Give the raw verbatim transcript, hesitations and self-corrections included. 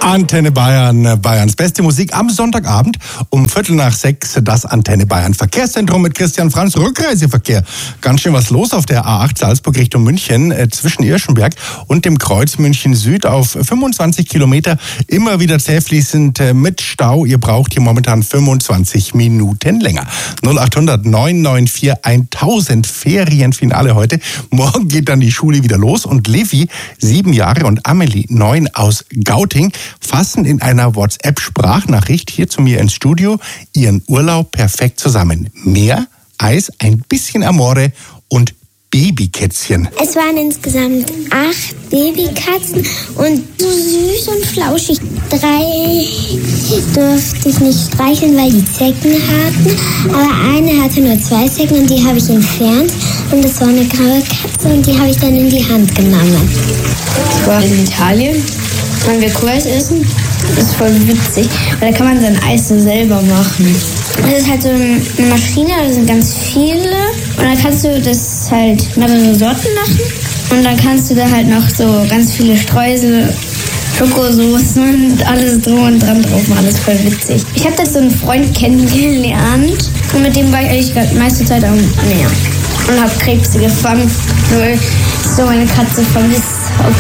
Antenne Bayern, Bayerns beste Musik am Sonntagabend um Viertel nach sechs, das Antenne Bayern Verkehrszentrum mit Christian Franz. Rückreiseverkehr. Ganz schön was los auf der A acht Salzburg Richtung München, äh, zwischen Irschenberg und dem Kreuz München Süd auf fünfundzwanzig Kilometer. Immer wieder zähfließend äh, mit Stau. Ihr braucht hier momentan fünfundzwanzig Minuten länger. null achthundert neun neun vier tausend Ferienfinale heute. Morgen geht dann die Schule wieder los und Levi, sieben Jahre, und Amelie, neun, aus Gauting, fassen in einer WhatsApp-Sprachnachricht hier zu mir ins Studio ihren Urlaub perfekt zusammen. Meer, Eis, ein bisschen Amore und Babykätzchen. Es waren insgesamt acht Babykatzen und so süß und flauschig. Drei durfte ich nicht streicheln, weil die Zecken hatten. Aber eine hatte nur zwei Zecken und die habe ich entfernt. Und das war eine graue Katze und die habe ich dann in die Hand genommen. Ich war in Italien. Wenn wir Kuhreis essen, das ist voll witzig, weil da kann man sein Eis so selber machen. Das ist halt so eine Maschine, da sind ganz viele und dann kannst du das halt mehrere Sorten machen und dann kannst du da halt noch so ganz viele Streusel, Schokosoßen und alles drum und dran drauf machen. Das ist voll witzig. Ich habe da so einen Freund kennengelernt und mit dem war ich eigentlich die meiste Zeit am Meer und habe Krebse gefangen, weil ich so meine Katze vermisst.